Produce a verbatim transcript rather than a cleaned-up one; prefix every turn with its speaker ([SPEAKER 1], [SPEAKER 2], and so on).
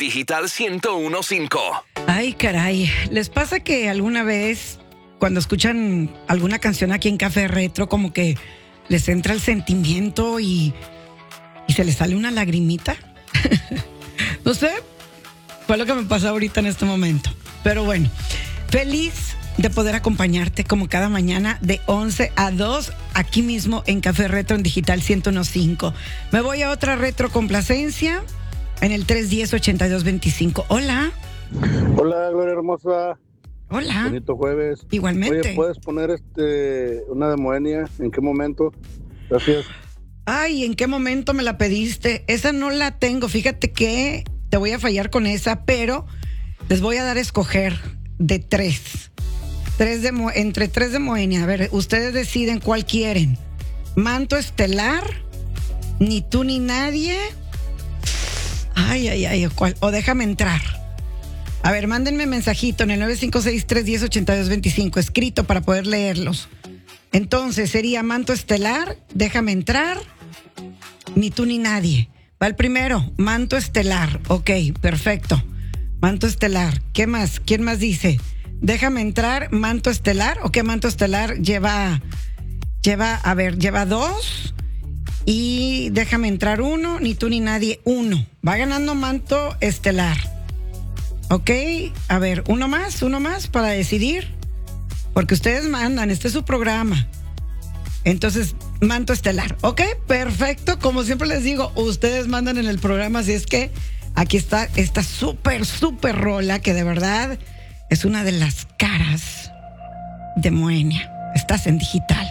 [SPEAKER 1] Digital ciento uno punto cinco.
[SPEAKER 2] Ay, caray. ¿Les pasa que alguna vez, cuando escuchan alguna canción aquí en Café Retro, como que les entra el sentimiento y, y se les sale una lagrimita? No sé, fue lo que me pasó ahorita en este momento. Pero bueno, feliz de poder acompañarte como cada mañana de once a dos aquí mismo en Café Retro en Digital ciento uno punto cinco. Me voy a otra retro complacencia en el tres uno cero, ocho dos dos cinco. Hola.
[SPEAKER 3] Hola, Gloria hermosa.
[SPEAKER 2] Hola.
[SPEAKER 3] Bonito jueves.
[SPEAKER 2] Igualmente.
[SPEAKER 3] Oye, ¿puedes poner este una de Moenia? ¿En qué momento? Gracias.
[SPEAKER 2] Ay, ¿en qué momento me la pediste? Esa no la tengo. Fíjate que te voy a fallar con esa, pero les voy a dar a escoger de tres. Tres de Mo- entre tres de Moenia. A ver, ustedes deciden cuál quieren. Manto Estelar, Ni tú ni nadie. Ay, ay, ay, ¿cuál? O Déjame entrar. A ver, mándenme mensajito en el nueve cinco seis, tres uno cero, ocho dos dos cinco, escrito para poder leerlos. Entonces sería Manto Estelar, Déjame entrar, Ni tú ni nadie. Va el primero, Manto Estelar. Ok, perfecto. Manto Estelar. ¿Qué más? ¿Quién más dice? Déjame entrar, Manto Estelar. ¿O qué Manto Estelar lleva? Lleva, a ver, lleva dos. Y Déjame entrar uno, Ni tú ni nadie uno. Va ganando Manto Estelar. Ok, a ver, uno más, uno más para decidir. Porque ustedes mandan, este es su programa. Entonces, Manto Estelar. Ok, perfecto. Como siempre les digo, ustedes mandan en el programa. Así es que aquí está esta súper, súper rola que de verdad es una de las caras de Moenia. Estás en Digital.